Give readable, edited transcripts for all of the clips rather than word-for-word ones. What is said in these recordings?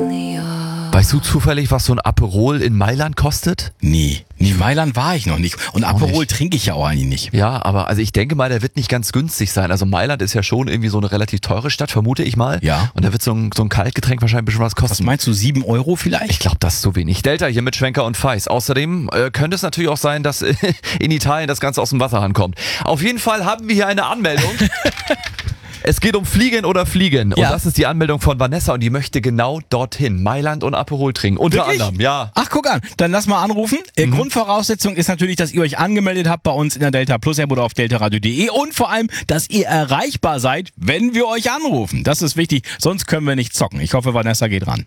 Weißt du zufällig, was so ein Aperol in Mailand kostet? Nee, Mailand war ich noch nicht. Und Aperol trinke ich ja auch eigentlich nicht. Ja, aber also ich denke mal, der wird nicht ganz günstig sein. Also Mailand ist ja schon irgendwie so eine relativ teure Stadt, vermute ich mal. Ja. Und da wird so ein Kaltgetränk wahrscheinlich ein bisschen was kosten. Was meinst du, 7 Euro vielleicht? Ich glaube, das ist zu wenig. Delta hier mit Schwenker und Feis. Außerdem könnte es natürlich auch sein, dass in Italien das Ganze aus dem Wasserhahn kommt. Auf jeden Fall haben wir hier eine Anmeldung. Es geht um Fliegen oder Fliegen. Und das ist die Anmeldung von Vanessa und die möchte genau dorthin. Mailand und Aperol trinken. Unter anderem, ja. Ach, guck an. Dann lass mal anrufen. Grundvoraussetzung ist natürlich, dass ihr euch angemeldet habt bei uns in der Delta Plus App oder auf deltaradio.de und vor allem, dass ihr erreichbar seid, wenn wir euch anrufen. Das ist wichtig, sonst können wir nicht zocken. Ich hoffe, Vanessa geht ran.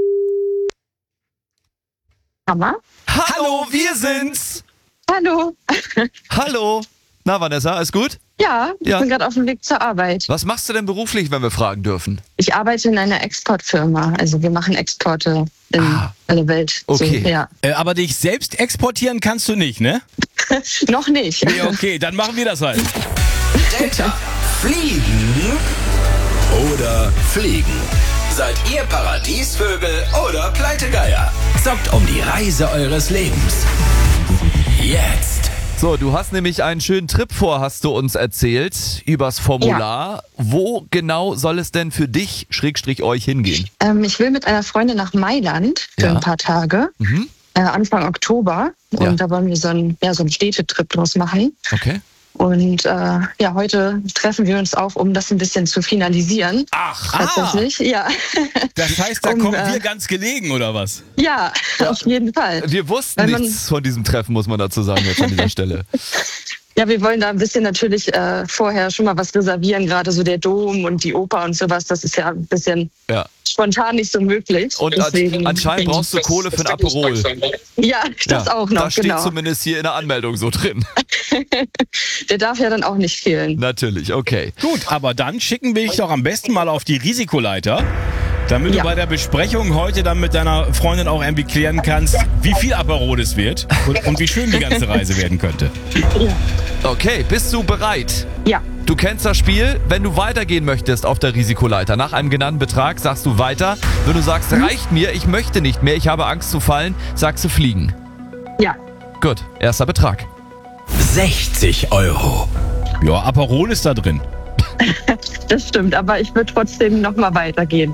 Mama? Hallo, wir sind's. Hallo. Hallo. Na, Vanessa, alles gut? Ja, ich bin gerade auf dem Weg zur Arbeit. Was machst du denn beruflich, wenn wir fragen dürfen? Ich arbeite in einer Exportfirma. Also wir machen Exporte in alle Welt. Okay. So, ja. Aber dich selbst exportieren kannst du nicht, ne? Noch nicht. Nee, okay, dann machen wir das halt. Delta. Fliegen oder fliegen? Seid ihr Paradiesvögel oder Pleitegeier? Zockt um die Reise eures Lebens. Jetzt. So, du hast nämlich einen schönen Trip vor, hast du uns erzählt, übers Formular. Ja. Wo genau soll es denn für dich, / euch hingehen? Ich will mit einer Freundin nach Mailand für ein paar Tage. Anfang Oktober. Und da wollen wir so einen Städtetrip draus machen. Okay. Und heute treffen wir uns auf, um das ein bisschen zu finalisieren. Ach, tatsächlich, ja. Das heißt, da kommen wir ganz gelegen, oder was? Ja, auf jeden Fall. Wir wussten nichts von diesem Treffen, muss man dazu sagen, jetzt an dieser Stelle. Ja, wir wollen da ein bisschen natürlich vorher schon mal was reservieren, gerade so der Dom und die Oper und sowas, das ist ja ein bisschen spontan nicht so möglich. Und anscheinend brauchst du Kohle für ein Aperol. Ja, das auch noch, das steht zumindest hier in der Anmeldung so drin. Der darf ja dann auch nicht fehlen. Natürlich, okay. Gut, aber dann schicken wir dich doch am besten mal auf die Risikoleiter, damit du bei der Besprechung heute dann mit deiner Freundin auch irgendwie klären kannst, wie viel Aperol es wird und wie schön die ganze Reise werden könnte. Ja. Okay, bist du bereit? Ja. Du kennst das Spiel. Wenn du weitergehen möchtest auf der Risikoleiter, nach einem genannten Betrag sagst du weiter. Wenn du sagst, reicht mir, ich möchte nicht mehr, ich habe Angst zu fallen, sagst du fliegen. Ja. Gut, erster Betrag. 60 Euro. Ja, Aperol ist da drin. Das stimmt, aber ich würde trotzdem nochmal weitergehen.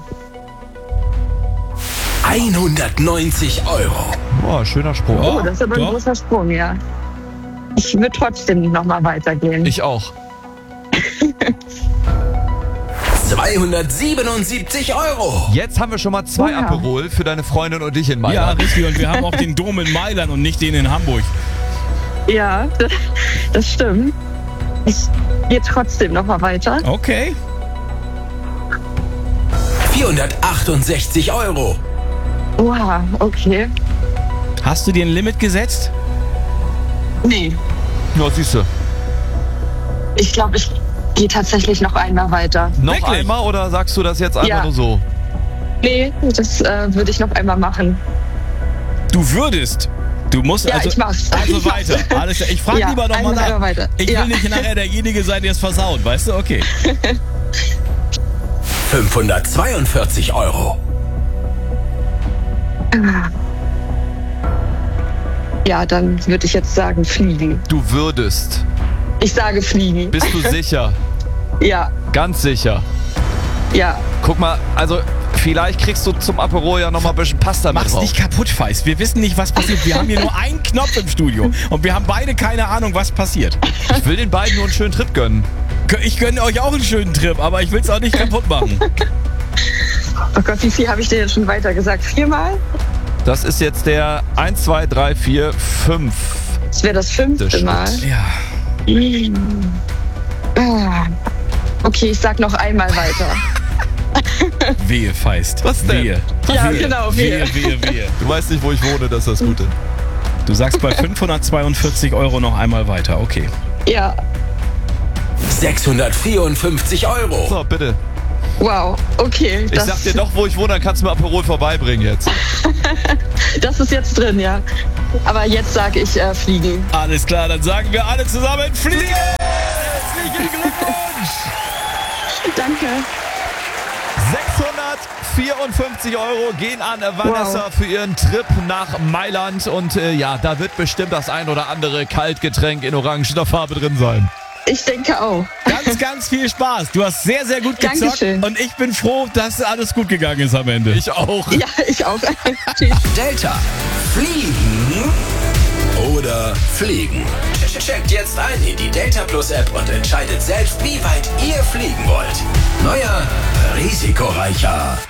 190 Euro. Boah, schöner Sprung. Oh, das ist aber ein großer Sprung, ja. Ich würde trotzdem nochmal weitergehen. Ich auch. 277 Euro. Jetzt haben wir schon mal 2 Aperol für deine Freundin und dich in Mailand. Ja, richtig. Und wir haben auch den Dom in Mailand und nicht den in Hamburg. Ja, das stimmt. Ich gehe trotzdem nochmal weiter. Okay. 468 Euro. Oha, okay. Hast du dir ein Limit gesetzt? Nee. Ja, siehst du. Ich glaube, ich gehe tatsächlich noch einmal weiter. Noch einmal oder sagst du das jetzt einfach nur so? Nee, das würde ich noch einmal machen. Du würdest. Du musst ich mach's. Also weiter. Alles klar. Ich frage lieber nochmal nach. Weiter. Ich will nicht nachher derjenige sein, der es versaut, weißt du? Okay. 542 Euro. Ja, dann würde ich jetzt sagen fliegen. Du würdest. Ich sage fliegen. Bist du sicher? Ja. Ganz sicher? Ja. Guck mal, also vielleicht kriegst du zum Aperol ja nochmal ein bisschen Pasta mit Mach's drauf. nicht kaputt, Feist. Wir wissen nicht, was passiert. Wir haben hier nur einen Knopf im Studio und wir haben beide keine Ahnung, was passiert. Ich will den beiden nur einen schönen Trip gönnen. Ich gönne euch auch einen schönen Trip, aber ich will's auch nicht kaputt machen. Oh Gott, wie viel habe ich dir jetzt schon weiter gesagt? 4-mal? Das ist jetzt der 1, 2, 3, 4, 5. Das wäre das 5. Mal. Ja. Okay, ich sag noch einmal weiter. Wehe, Feist. Was denn? Wehe. Ja, Wehe. genau, Wehe. wehe. Du weißt nicht, wo ich wohne, das ist das Gute. Du sagst bei 542 Euro noch einmal weiter, okay. Ja. 654 Euro. So, bitte. Wow, okay. Ich sag dir doch, wo ich wohne, dann kannst du mir Aperol vorbeibringen jetzt. Das ist jetzt drin, ja. Aber jetzt sage ich fliegen. Alles klar, dann sagen wir alle zusammen fliegen! Herzlichen Glückwunsch! Danke. 54 Euro gehen an Vanessa für ihren Trip nach Mailand. Und ja, da wird bestimmt das ein oder andere Kaltgetränk in orangener Farbe drin sein. Ich denke auch. Ganz, ganz viel Spaß. Du hast sehr, sehr gut gezockt. Dankeschön. Und ich bin froh, dass alles gut gegangen ist am Ende. Ich auch. Ja, ich auch. Delta. Fliegen oder fliegen? Checkt jetzt ein in die Delta Plus App und entscheidet selbst, wie weit ihr fliegen wollt. Neuer, risikoreicher.